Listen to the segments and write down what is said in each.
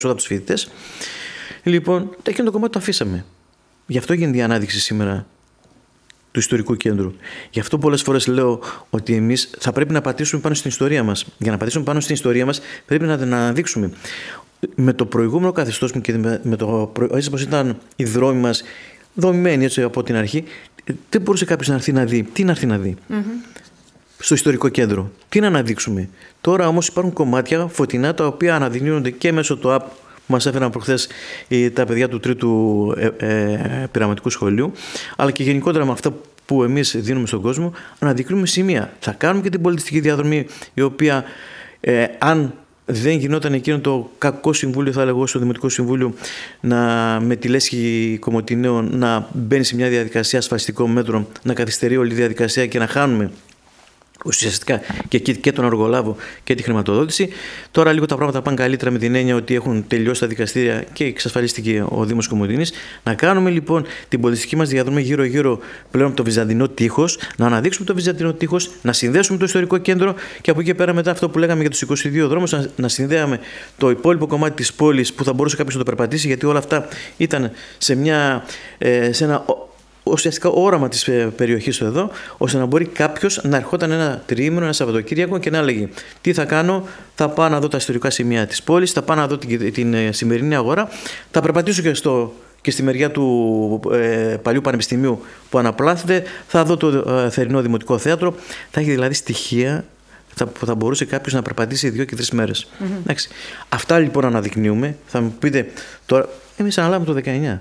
από τους φοιτητές. Λοιπόν, εκείνο το κομμάτι το αφήσαμε. Γι' αυτό γίνεται η ανάδειξη σήμερα του ιστορικού κέντρου. Γι' αυτό πολλές φορές λέω ότι εμείς θα πρέπει να πατήσουμε πάνω στην ιστορία μας. Για να πατήσουμε πάνω στην ιστορία μας πρέπει να την αναδείξουμε. Με το προηγούμενο καθεστώς και με το έτσι όπως ήταν οι δρόμοι μας δομημένοι έτσι από την αρχή, δεν μπορούσε κάποιος να έρθει να δει. Τι να έρθει να δει στο ιστορικό κέντρο, τι να αναδείξουμε. Τώρα όμως υπάρχουν κομμάτια φωτεινά τα οποία αναδεικνύονται και μέσω του app που μας έφεραν προχθές τα παιδιά του 3ου πειραματικού σχολείου, αλλά και γενικότερα με αυτά που εμείς δίνουμε στον κόσμο, αναδεικνύουμε σημεία. Θα κάνουμε και την πολιτιστική διαδρομή, η οποία αν δεν γινόταν εκείνο το κακό συμβούλιο, θα λέγω, στο Δημοτικό Συμβούλιο, με τη λέσχη Κομοτηναίων να μπαίνει σε μια διαδικασία ασφαλιστικών μέτρων, να καθυστερεί όλη η διαδικασία και να χάνουμε ουσιαστικά και τον αργολάβο και τη χρηματοδότηση. Τώρα λίγο τα πράγματα πάνε καλύτερα με την έννοια ότι έχουν τελειώσει τα δικαστήρια και εξασφαλίστηκε ο Δήμος Κομοτηνής. Να κάνουμε λοιπόν την πολιτιστική μας διαδρομή γύρω-γύρω πλέον από το Βυζαντινό τείχος, να αναδείξουμε το Βυζαντινό τείχος, να συνδέσουμε το ιστορικό κέντρο και από εκεί πέρα μετά αυτό που λέγαμε για τους 22 δρόμους, να συνδέαμε το υπόλοιπο κομμάτι της πόλης που θα μπορούσε κάποιος να το περπατήσει, γιατί όλα αυτά ήταν σε ένα ουσιαστικά όραμα της περιοχής του εδώ, ώστε να μπορεί κάποιος να ερχόταν ένα τριήμερο, ένα Σαββατοκύριακο και να έλεγε τι θα κάνω, θα πάω να δω τα ιστορικά σημεία της πόλης, θα πάω να δω την σημερινή αγορά, θα περπατήσω και στη μεριά του παλιού πανεπιστημίου που αναπλάθεται, θα δω το θερινό δημοτικό θέατρο, θα έχει δηλαδή στοιχεία που θα μπορούσε κάποιος να περπατήσει 2 και 3 μέρες. Αυτά λοιπόν αναδεικνύουμε. Θα μου πείτε τώρα, εμείς αναλάβουμε το 19.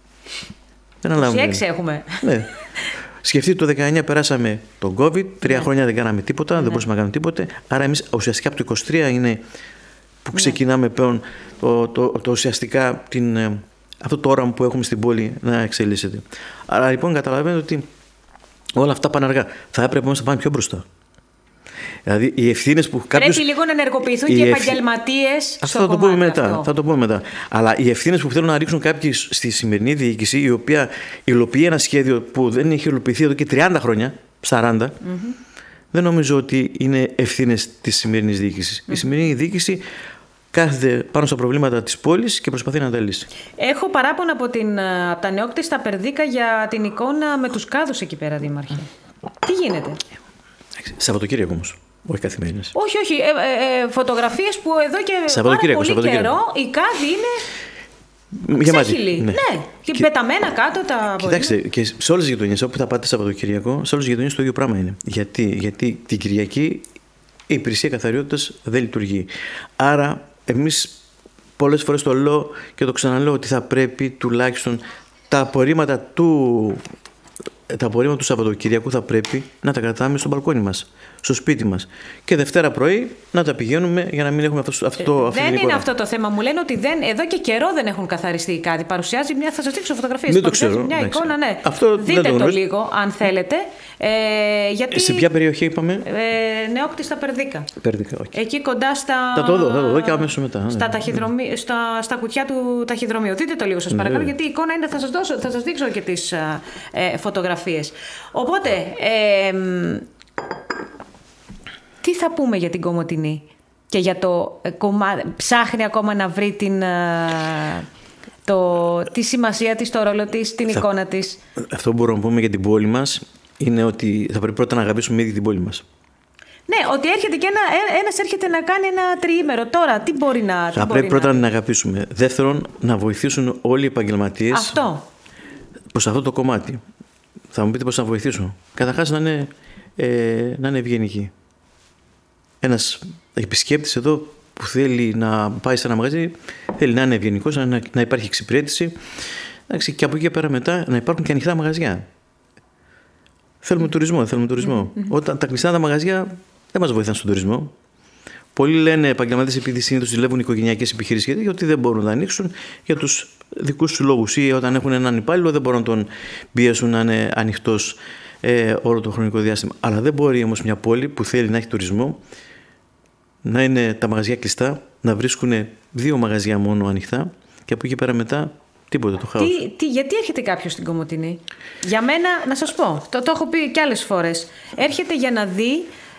26 έχουμε. Ναι. Σκεφτείτε το 19 περάσαμε τον COVID, 3 χρόνια δεν κάναμε τίποτα, δεν μπορούσαμε να κάνουμε τίποτε. Άρα εμείς ουσιαστικά από το 23 είναι που ξεκινάμε πλέον το ουσιαστικά αυτό το όραμα που έχουμε στην πόλη να εξελίσσεται. Άρα λοιπόν καταλαβαίνετε ότι όλα αυτά πάνε αργά. Θα έπρεπε όμως να πάνε πιο μπροστά. Δηλαδή οι ευθύνες που κάποιος... Πρέπει λίγο να ενεργοποιηθούν και επαγγελματίες. Αυτό θα το πούμε μετά. Αλλά οι ευθύνες που θέλουν να ρίξουν κάποιοι στη σημερινή διοίκηση, η οποία υλοποιεί ένα σχέδιο που δεν έχει υλοποιηθεί εδώ και 30 χρόνια, 40, δεν νομίζω ότι είναι ευθύνες της σημερινής διοίκησης. Η σημερινή διοίκηση κάθεται πάνω στα προβλήματα της πόλης και προσπαθεί να τα λύσει. Έχω παράπονα από τα νεόκτιστα Περδίκα για την εικόνα με τους κάδους εκεί πέρα, Δήμαρχε. Τι γίνεται? Σαββατοκύριακο όμως, όχι καθημερινές. Όχι. Φωτογραφίες που εδώ και πάρα πολύ καιρό η κάδη είναι ξέχυλη. Ναι. Και πεταμένα κάτω τα... Κοιτάξτε, και σε όλες τις γειτονιές όπου θα πάτε Σαββατοκύριακο, σε όλες τις γειτονιές το ίδιο πράγμα είναι. Γιατί την Κυριακή η υπηρεσία καθαριότητας δεν λειτουργεί. Άρα εμείς πολλές φορές το λέω και το ξαναλέω ότι θα πρέπει τουλάχιστον τα απορρίμματα του Σαββατοκυριακού θα πρέπει να τα κρατάμε στο μπαλκόνι μας, στο σπίτι μας. Και Δευτέρα πρωί να τα πηγαίνουμε για να μην έχουμε αυτό. Δεν είναι αυτό το θέμα. Μου λένε ότι εδώ και καιρό δεν έχουν καθαριστεί οι κάδοι. Παρουσιάζει θα σας δείξω φωτογραφίες. Δεν το ξέρω. Μια εικόνα, ναι. Δείτε το λίγο, αν θέλετε. Γιατί... Σε ποια περιοχή είπαμε? Νεόκτιστα Περδίκα. Okay. Εκεί κοντά στα... Θα το δω και αμέσως μετά. Στα κουτιά του ταχυδρομείου. Δείτε το λίγο σας παρακαλώ, γιατί η εικόνα είναι, θα σας δείξω και τις φωτογραφίες. Οπότε, τι θα πούμε για την Κομοτηνή και για το κομμάτι, ψάχνει ακόμα να βρει τη σημασία της, το ρόλο της, την εικόνα της? Αυτό που μπορούμε να πούμε για την πόλη μας είναι ότι θα πρέπει πρώτα να αγαπήσουμε ήδη την πόλη μας. Ναι, ότι έρχεται και ένας έρχεται να κάνει ένα τριήμερο. Τώρα, τι μπορεί να... Θα πρέπει πρώτα να την αγαπήσουμε. Δεύτερον, να βοηθήσουν όλοι οι επαγγελματίες προς αυτό το κομμάτι. Θα μου πείτε πώς να βοηθήσουν. Καταρχάς να είναι ευγενικοί. Ένας επισκέπτης εδώ που θέλει να πάει σε ένα μαγαζί, θέλει να είναι ευγενικός, να υπάρχει εξυπηρέτηση. Και από εκεί πέρα μετά να υπάρχουν και ανοιχτά μαγαζιά. Θέλουμε τουρισμό. Όταν τα κλειστά τα μαγαζιά δεν μας βοηθάνε στον τουρισμό. Πολλοί λένε επαγγελματίες επειδή συνήθως δουλεύουν οικογενειακές επιχειρήσεις γιατί δεν μπορούν να ανοίξουν για τους δικούς τους λόγους, ή όταν έχουν έναν υπάλληλο δεν μπορούν να τον πιέσουν να είναι ανοιχτός όλο το χρονικό διάστημα. Αλλά δεν μπορεί όμως μια πόλη που θέλει να έχει τουρισμό να είναι τα μαγαζιά κλειστά, να βρίσκουν 2 μαγαζιά μόνο ανοιχτά και από εκεί πέρα μετά τίποτα, το χάος. Γιατί έρχεται κάποιος στην Κομοτηνή? Για μένα, να σας πω, το έχω πει και άλλες φορές, έρχεται για να δει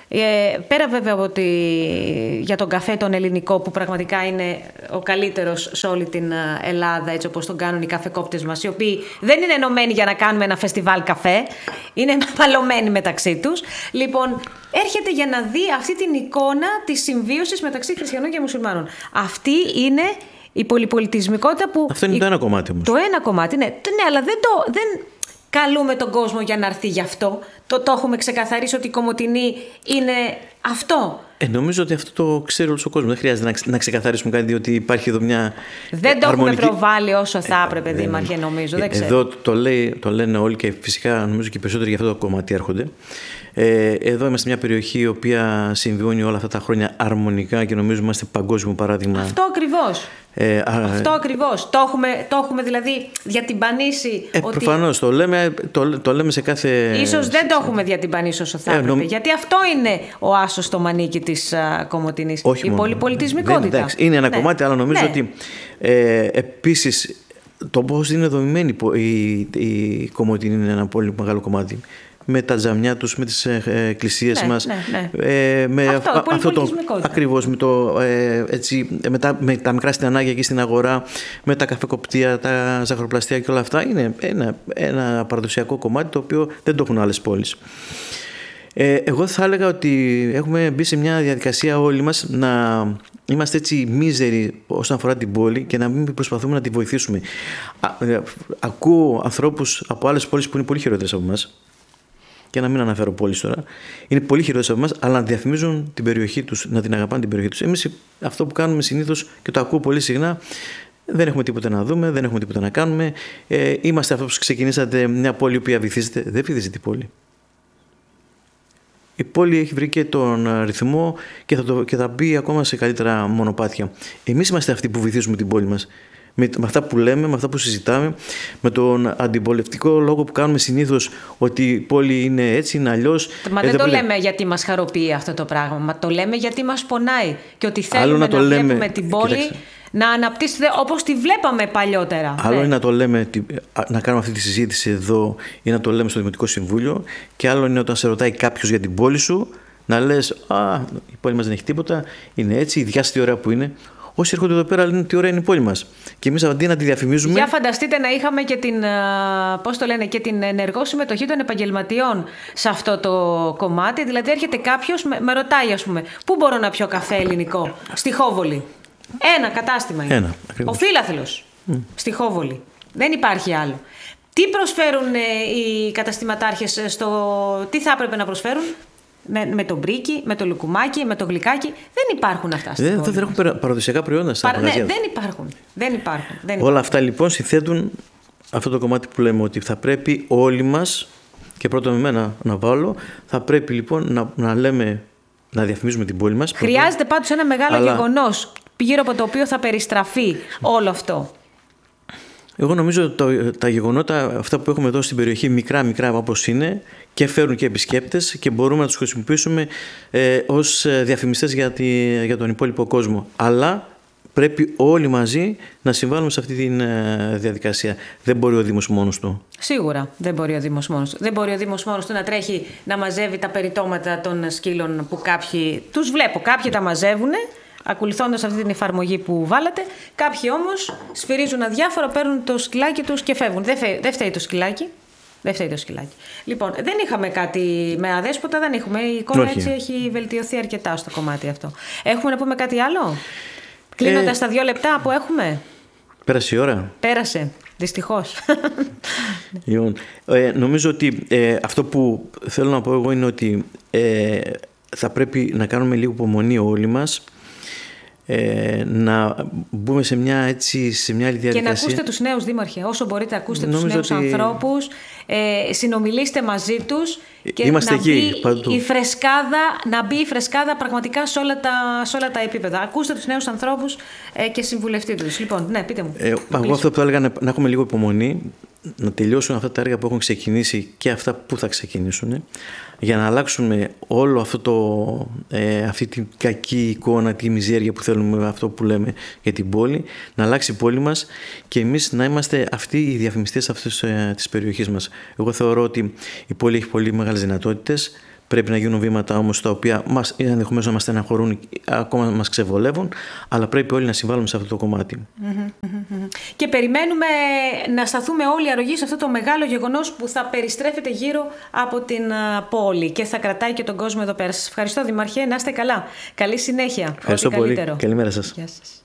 Πέρα βέβαια από για τον καφέ τον ελληνικό, που πραγματικά είναι ο καλύτερος σε όλη την Ελλάδα, έτσι όπως τον κάνουν οι καφεκόπτες μας, οι οποίοι δεν είναι ενωμένοι για να κάνουμε ένα φεστιβάλ καφέ, είναι παλωμένοι μεταξύ τους. Λοιπόν, έρχεται για να δει αυτή την εικόνα της συμβίωσης μεταξύ χριστιανών και μουσουλμάνων. Αυτή είναι η πολυπολιτισμικότητα που... Αυτό είναι το ένα κομμάτι όμως. Το ένα κομμάτι, ναι, αλλά δεν καλούμε τον κόσμο για να έρθει γι' αυτό. Το έχουμε ξεκαθαρίσει ότι η Κομοτηνή είναι αυτό. Νομίζω ότι αυτό το ξέρει όλος ο κόσμος. Δεν χρειάζεται να ξεκαθαρίσουμε κάτι, διότι υπάρχει εδώ μια. Δεν το έχουμε προβάλει όσο θα έπρεπε, Δήμαρχε, νομίζω. Δεν ξέρω. Εδώ το λένε όλοι και φυσικά νομίζω και οι περισσότεροι για αυτό το κομμάτι έρχονται. Εδώ είμαστε μια περιοχή η οποία συμβιώνει όλα αυτά τα χρόνια αρμονικά και νομίζω είμαστε παγκόσμιο παράδειγμα. Αυτό ακριβώς. Αυτό ακριβώς. Το έχουμε δηλαδή διατυμπανίσει. Προφανώς το λέμε σε κάθε. Ίσως δεν το έχουμε διατυμπανίσει όσο θα έπρεπε. Γιατί αυτό είναι ο άσος στο μανίκι της Κομοτηνής. Η πολυπολιτισμικότητα. Εντάξει, είναι ένα κομμάτι, αλλά νομίζω ότι επίσης το πώς είναι δομημένη η Κομοτηνή είναι ένα πολύ μεγάλο κομμάτι. Με τα τζαμιά τους, με τις εκκλησίες μας. Με αυτό το ακριβώς, με τα μικρά στενάγια εκεί στην αγορά, με τα καφεκοπτεία, τα ζαχαροπλαστεία και όλα αυτά. Είναι ένα παραδοσιακό κομμάτι το οποίο δεν το έχουν άλλες πόλεις. Εγώ θα έλεγα ότι έχουμε μπει σε μια διαδικασία όλοι μας να είμαστε έτσι μίζεροι όσον αφορά την πόλη και να μην προσπαθούμε να τη βοηθήσουμε. Ακούω ανθρώπους από άλλες πόλεις που είναι πολύ χειρότερες από εμάς. Και να μην αναφέρω πόλεις τώρα, είναι πολύ χειρότερες από εμάς, αλλά να διαφημίζουν την περιοχή τους, να την αγαπάνε την περιοχή τους. Εμείς αυτό που κάνουμε συνήθως, και το ακούω πολύ συχνά, δεν έχουμε τίποτα να δούμε, δεν έχουμε τίποτα να κάνουμε. Είμαστε αυτό που ξεκινήσατε, μια πόλη που βυθίζεται. Δεν βυθίζεται η πόλη. Η πόλη έχει βρει και τον ρυθμό και θα μπει ακόμα σε καλύτερα μονοπάτια. Εμείς είμαστε αυτοί που βυθίζουμε την πόλη μας. Με αυτά που λέμε, με αυτά που συζητάμε, με τον αντιπολιτευτικό λόγο που κάνουμε συνήθως ότι η πόλη είναι έτσι, είναι αλλιώς. Μα δεν το λέμε γιατί μας χαροποιεί αυτό το πράγμα. Μα το λέμε γιατί μας πονάει. Και ότι θέλουμε να βλέπουμε την πόλη να αναπτύσσεται όπως τη βλέπαμε παλιότερα. Άλλο είναι να το λέμε, να κάνουμε αυτή τη συζήτηση εδώ ή να το λέμε στο Δημοτικό Συμβούλιο, και άλλο είναι όταν σε ρωτάει κάποιος για την πόλη σου να λες η πόλη μας δεν έχει τίποτα, είναι έτσι, ιδιάζεται τι ωραία που είναι. Όσοι έρχονται εδώ πέρα λένε τι ωραία είναι η πόλη μας. Και εμείς αντί να τη διαφημίζουμε. Για φανταστείτε να είχαμε και την ενεργό συμμετοχή των επαγγελματιών σε αυτό το κομμάτι. Δηλαδή, έρχεται κάποιος, με ρωτάει, ας πούμε, πού μπορώ να πιω καφέ ελληνικό? Στη Χόβολη. Ένα κατάστημα είναι. Ο Φίλαθλος. Στη Χόβολη. Δεν υπάρχει άλλο. Τι προσφέρουν οι καταστηματάρχες τι θα έπρεπε να προσφέρουν? Με το μπρίκι, με το λουκουμάκι, με το γλυκάκι. Δεν υπάρχουν αυτά. Δεν έχουν παραδοσιακά προϊόντα στα μαγαζιά. Δεν υπάρχουν. Όλα αυτά λοιπόν συνθέτουν αυτό το κομμάτι που λέμε ότι θα πρέπει όλοι μας, και πρώτα με μένα να βάλω, θα πρέπει λοιπόν να λέμε, να διαφημίζουμε την πόλη μας. Χρειάζεται πάντως ένα μεγάλο γεγονός γύρω από το οποίο θα περιστραφεί όλο αυτό. Εγώ νομίζω ότι τα γεγονότα αυτά που έχουμε εδώ στην περιοχή, μικρά όπως είναι, και φέρουν και επισκέπτες και μπορούμε να τους χρησιμοποιήσουμε ως διαφημιστές για τον υπόλοιπο κόσμο. Αλλά πρέπει όλοι μαζί να συμβάλλουμε σε αυτή τη διαδικασία. Δεν μπορεί ο Δήμος μόνος του. Σίγουρα δεν μπορεί ο Δήμος μόνος του. Δεν μπορεί ο Δήμος μόνος του να τρέχει να μαζεύει τα περιτώματα των σκύλων που κάποιοι τους βλέπω. Κάποιοι τα μαζεύουν, ακολουθώντας αυτή την εφαρμογή που βάλατε. Κάποιοι όμως σφυρίζουν αδιάφορα, παίρνουν το σκυλάκι τους και φεύγουν. Δεν φταίει το σκυλάκι. Λοιπόν, δεν είχαμε κάτι με αδέσποτα, δεν έχουμε. Η εικόνα έτσι έχει βελτιωθεί αρκετά στο κομμάτι αυτό. Έχουμε να πούμε κάτι άλλο? Κλείνοντας τα 2 λεπτά που έχουμε. Πέρασε η ώρα. Πέρασε, δυστυχώς. Νομίζω ότι αυτό που θέλω να πω εγώ είναι ότι θα πρέπει να κάνουμε λίγο υπομονή όλοι μας, να μπούμε σε μια άλλη διαδικασία. Και να ακούσετε τους νέους, Δήμαρχε. Όσο μπορείτε, ακούστε τους νέους ανθρώπους, συνομιλήστε μαζί τους και να μπει η φρεσκάδα πραγματικά σε όλα τα επίπεδα. Ακούστε τους νέους ανθρώπους και συμβουλευτείτε τους. Λοιπόν, ναι, πείτε μου. Εγώ αυτό που θα έλεγα, να έχουμε λίγο υπομονή, να τελειώσουν αυτά τα έργα που έχουν ξεκινήσει και αυτά που θα ξεκινήσουν, για να αλλάξουμε όλο αυτή την κακή εικόνα, τη μιζέρια που θέλουμε, αυτό που λέμε για την πόλη, να αλλάξει η πόλη μας και εμείς να είμαστε αυτοί οι διαφημιστές αυτής της περιοχής μας. Εγώ θεωρώ ότι η πόλη έχει πολύ μεγάλες δυνατότητες. Πρέπει να γίνουν βήματα όμως τα οποία ενδεχομένως να μας στεναχωρούν, ακόμα μας ξεβολεύουν, αλλά πρέπει όλοι να συμβάλλουμε σε αυτό το κομμάτι. Και περιμένουμε να σταθούμε όλοι αρρωγοί σε αυτό το μεγάλο γεγονός που θα περιστρέφεται γύρω από την πόλη και θα κρατάει και τον κόσμο εδώ πέρα. Σας ευχαριστώ, Δημάρχε. Να είστε καλά. Καλή συνέχεια. Ευχαριστώ πολύ. Καλημέρα σας. Γεια σας.